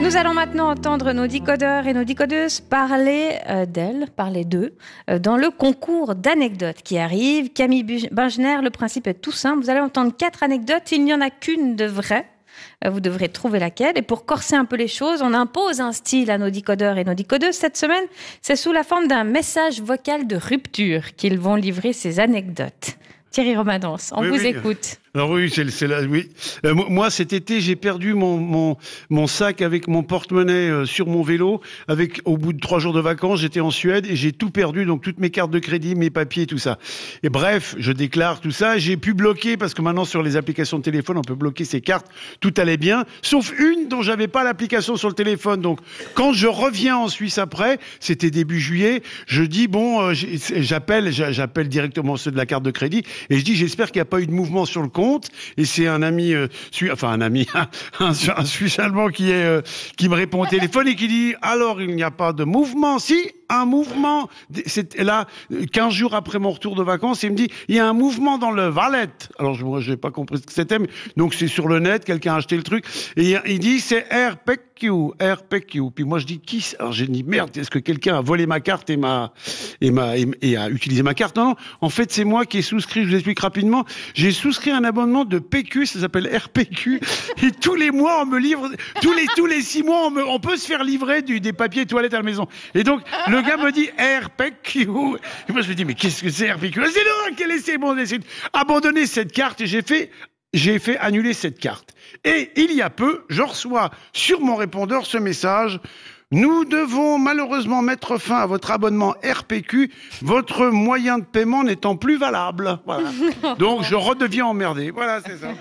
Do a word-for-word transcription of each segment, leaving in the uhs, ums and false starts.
Nous allons maintenant entendre nos décodeurs et nos décodeuses parler euh, d'elles, parler d'eux, euh, dans le concours d'anecdotes qui arrive. Camille Bingener, le principe est tout simple. Vous allez entendre quatre anecdotes, il n'y en a qu'une de vraie. Euh, vous devrez trouver laquelle. Et pour corser un peu les choses, on impose un style à nos décodeurs et nos décodeuses. Cette semaine, c'est sous la forme d'un message vocal de rupture qu'ils vont livrer ces anecdotes. Thierry Romadance, on oui, vous oui. écoute. Alors oui, c'est, c'est là, oui. Euh, moi, cet été, j'ai perdu mon, mon, mon sac avec mon porte-monnaie euh, sur mon vélo. Avec, au bout de trois jours de vacances, j'étais en Suède et j'ai tout perdu, donc toutes mes cartes de crédit, mes papiers, tout ça. Et bref, je déclare tout ça. J'ai pu bloquer, parce que maintenant, sur les applications de téléphone, on peut bloquer ses cartes. Tout allait bien, sauf une dont j'avais pas l'application sur le téléphone. Donc, quand je reviens en Suisse après, c'était début juillet, je dis, bon, euh, j'appelle, j'appelle directement ceux de la carte de crédit et je dis, j'espère qu'il n'y a pas eu de mouvement sur le compte. Et c'est un ami, euh, su- enfin un ami, un, un Suisse allemand qui est, euh, qui me répond au téléphone et qui dit, alors il n'y a pas de mouvement, si, un mouvement. C'est là, quinze jours après mon retour de vacances, il me dit, il y a un mouvement dans le Valais. Alors je, moi, j'ai pas compris ce que c'était, mais donc c'est sur le net, quelqu'un a acheté le truc et il dit, c'est R P Q, R P Q. Puis moi je dis, qui? Alors j'ai dit, merde, est-ce que quelqu'un a volé ma carte et m'a et m'a et, et a utilisé ma carte? Non, non, en fait c'est moi qui ai souscrit. Je vous explique rapidement. J'ai souscrit un abonnement de P Q, ça s'appelle R P Q, et tous les mois on me livre, tous les tous les six mois on, me, on peut se faire livrer du, des papiers toilettes à la maison. Et donc le gars me dit R P Q, et moi je me dis mais qu'est-ce que c'est R P Q? C'est là qu'elle essaie bon d'essayer d'abandonner cette carte et j'ai fait j'ai fait annuler cette carte. Et il y a peu, je reçois sur mon répondeur ce message. Nous devons malheureusement mettre fin à votre abonnement R P Q, votre moyen de paiement n'étant plus valable. Voilà. Donc je redeviens emmerdé. Voilà, c'est ça.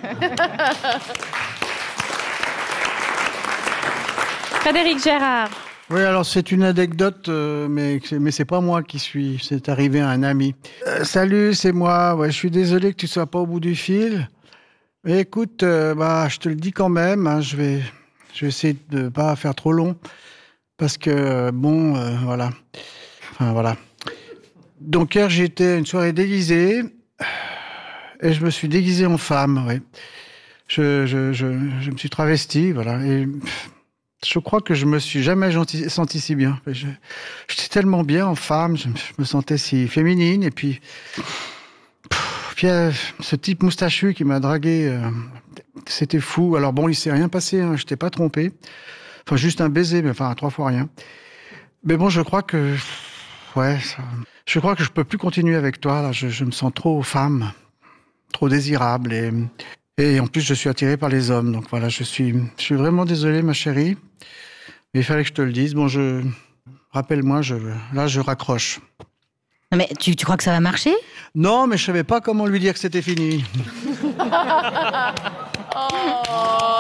Frédéric Gérard. Oui, alors c'est une anecdote, euh, mais, mais c'est pas moi qui suis, c'est arrivé à un ami. Euh, salut, c'est moi, ouais, je suis désolé que tu sois pas au bout du fil. Mais écoute, euh, bah, je te le dis quand même, hein, je vais, je vais essayer de pas faire trop long. Parce que, bon, euh, voilà. Enfin, voilà. Donc, hier, j'étais à une soirée déguisée. Et je me suis déguisé en femme, oui. Je, je, je, je me suis travesti, voilà. Et je crois que je me suis jamais senti, senti si bien. Je, j'étais tellement bien en femme, je, je me sentais si féminine. Et puis, puis euh, ce type moustachu qui m'a dragué, euh, c'était fou. Alors bon, il s'est rien passé, hein, je t'ai pas trompé. Enfin, juste un baiser, mais enfin, trois fois rien. Mais bon, je crois que... Ouais, ça... Je crois que je peux plus continuer avec toi, là. Je, je me sens trop femme, trop désirable. Et, et en plus, je suis attiré par les hommes. Donc voilà, je suis, je suis vraiment désolé, ma chérie. Mais il fallait que je te le dise. Bon, je... Rappelle-moi, je... là, je raccroche. Non, mais tu, tu crois que ça va marcher? Non, mais je savais pas comment lui dire que c'était fini. Oh,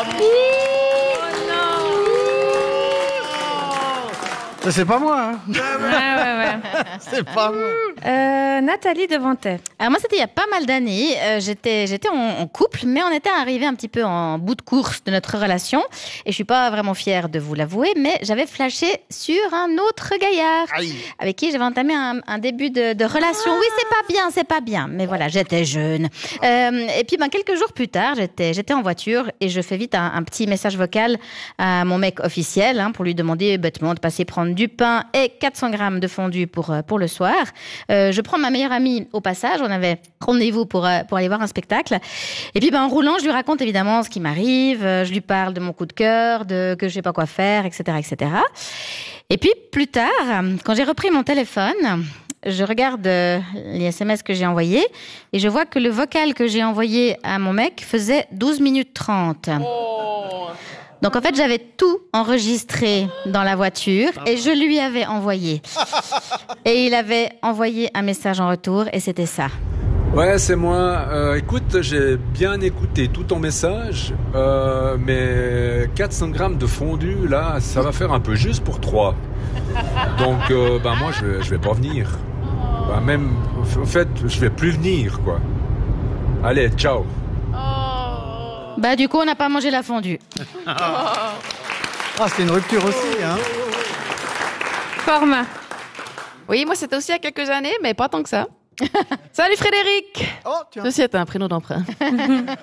C'est pas moi, hein. ouais, ouais, ouais. C'est pas moi. Euh, Nathalie Devantet. Alors moi, c'était il y a pas mal d'années. Euh, j'étais, j'étais en, en couple, mais on était arrivé un petit peu en bout de course de notre relation. Et je suis pas vraiment fière de vous l'avouer, mais j'avais flashé sur un autre gaillard Aïe. avec qui j'avais entamé un, un début de, de relation. Oui, c'est pas bien, c'est pas bien. Mais voilà, j'étais jeune. Euh, et puis, ben, quelques jours plus tard, j'étais, j'étais en voiture et je fais vite un, un petit message vocal à mon mec officiel, hein, pour lui demander bêtement de passer prendre du pain et quatre cents grammes de fondu pour, pour le soir. Euh, je prends ma meilleure amie au passage. On avait rendez-vous pour, pour aller voir un spectacle. Et puis, ben, en roulant, je lui raconte évidemment ce qui m'arrive. Je lui parle de mon coup de cœur, de que je sais pas quoi faire, et cetera, et cetera. Et puis, plus tard, quand j'ai repris mon téléphone, je regarde les S M S que j'ai envoyés et je vois que le vocal que j'ai envoyé à mon mec faisait douze minutes trente. Oh. Donc, en fait, j'avais tout enregistré dans la voiture et je lui avais envoyé. Et il avait envoyé un message en retour et c'était ça. Ouais, c'est moi. Euh, écoute, j'ai bien écouté tout ton message, euh, mais quatre cents grammes de fondu, là, ça va faire un peu juste pour trois. Donc, euh, bah, moi, je vais, je vais pas venir. Bah, même, en fait, je vais plus venir, quoi. Allez, ciao. Bah, du coup, on n'a pas mangé la fondue. Ah, c'était une rupture aussi, hein. Format. Oui, moi, c'était aussi il y a quelques années, mais pas tant que ça. Salut Frédéric. Oh, tiens. Ceci est un prénom d'emprunt.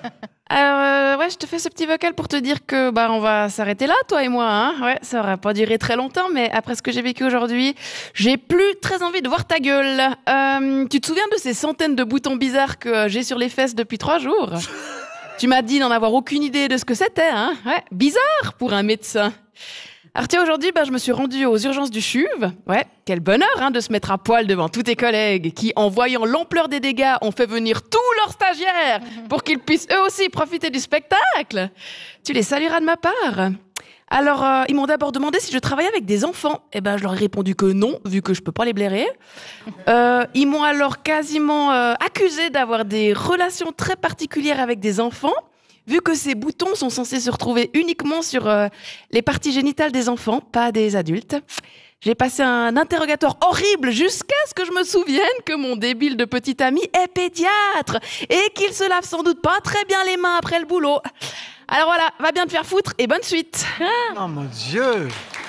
Alors, euh, ouais, je te fais ce petit vocal pour te dire que bah on va s'arrêter là, toi et moi. Hein ouais, ça aura pas duré très longtemps, mais après ce que j'ai vécu aujourd'hui, j'ai plus très envie de voir ta gueule. Euh, tu te souviens de ces centaines de boutons bizarres que j'ai sur les fesses depuis trois jours? Tu m'as dit n'en avoir aucune idée de ce que c'était, hein? Ouais, bizarre pour un médecin. Alors tiens, aujourd'hui, ben, je me suis rendue aux urgences du C H U V. Ouais, quel bonheur hein, de se mettre à poil devant tous tes collègues qui, en voyant l'ampleur des dégâts, ont fait venir tous leurs stagiaires pour qu'ils puissent eux aussi profiter du spectacle. Tu les salueras de ma part. Alors, euh, ils m'ont d'abord demandé si je travaillais avec des enfants. Eh ben, je leur ai répondu que non, vu que je peux pas les blairer. Euh, ils m'ont alors quasiment euh, accusé d'avoir des relations très particulières avec des enfants, vu que ces boutons sont censés se retrouver uniquement sur euh, les parties génitales des enfants, pas des adultes. J'ai passé un interrogatoire horrible jusqu'à ce que je me souvienne que mon débile de petit ami est pédiatre et qu'il se lave sans doute pas très bien les mains après le boulot. Alors voilà, va bien te faire foutre et bonne suite. Oh mon Dieu!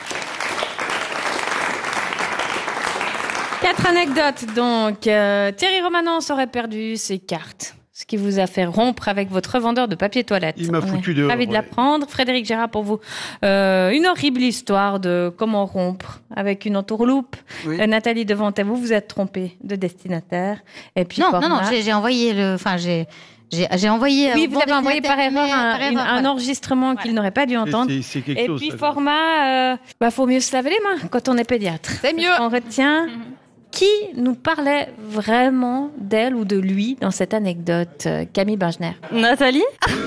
Quatre anecdotes donc. Euh, Thierry Romanens aurait perdu ses cartes. Ce qui vous a fait rompre avec votre revendeur de papier toilette. Il m'a On foutu est dehors. ravi de ouais. l'apprendre. Frédéric Gérard, pour vous, euh, une horrible histoire de comment rompre avec une entourloupe. Oui. Euh, Nathalie Devantet, vous vous êtes trompée de destinataire. Et puis Non, Format. non, non, j'ai, j'ai envoyé le, enfin, j'ai, j'ai, j'ai envoyé. Oui, au vous bon avez envoyé par destinataire, erreur mais- un, par une- erreur, un voilà. enregistrement qu'il n'aurait pas dû entendre. C'est- C'est quelque Et chose. puis ça. format, euh, bah faut mieux se laver les mains quand on est pédiatre. C'est mieux. On retient qui nous parlait vraiment d'elle ou de lui dans cette anecdote. euh, Camille Bengener. Nathalie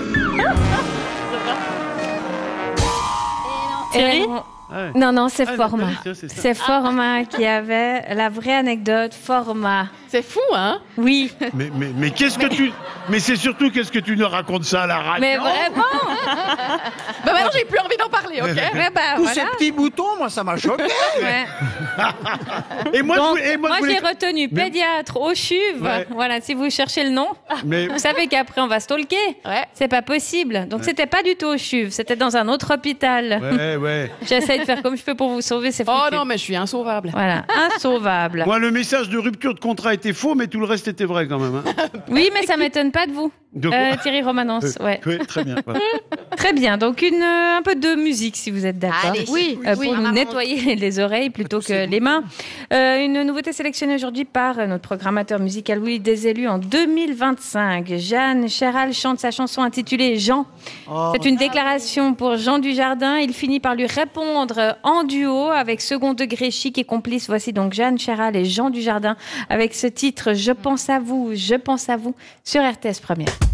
Thierry Et on- Ouais. Non, non, c'est Ah, Format. Nathalie, tiens, c'est ça. C'est Format qui avait la vraie anecdote. Format. C'est fou, hein? Oui, Mais, mais, mais qu'est-ce que tu. Mais c'est surtout qu'est-ce que tu nous racontes ça à la radio? mais vraiment. Bah maintenant, j'ai plus envie d'en parler, ok? Mais bah, Tous voilà. ces petits boutons, moi, ça m'a choqué. Ouais. Et moi, je Donc, voulais- et moi, moi, je voulais- j'ai retenu Mais- pédiatre au C H U V. Ouais. Voilà, si vous cherchez le nom, Mais vous savez qu'après on va stalker. Ouais. C'est pas possible. Donc c'était pas du tout au C H U V, c'était dans un autre hôpital. ouais, ouais. J'essaie de faire comme je peux pour vous sauver, c'est Oh foutu. non, mais je suis insauvable. Voilà, insauvable. Moi, le message de rupture de contrat était faux, mais tout le reste était vrai quand même. Hein. Oui, mais ça m'étonne pas de vous. Donc, Euh, Thierry Romanens, euh, ouais. oui, très bien. voilà. Très bien. Donc une, euh, un peu de musique, si vous êtes d'accord. Allez. Oui, euh, pour nous nettoyer les oreilles plutôt que les mains. Euh, une nouveauté sélectionnée aujourd'hui par euh, notre programmateur musical Louis Desélus en deux mille vingt-cinq. Jeanne Chéral chante sa chanson intitulée Jean. Oh. C'est une déclaration pour Jean Dujardin. Il finit par lui répondre en duo avec Second Degré Chic et Complice. Voici donc Jeanne Chéral et Jean Dujardin avec ce titre Je pense à vous, je pense à vous sur R T S Première.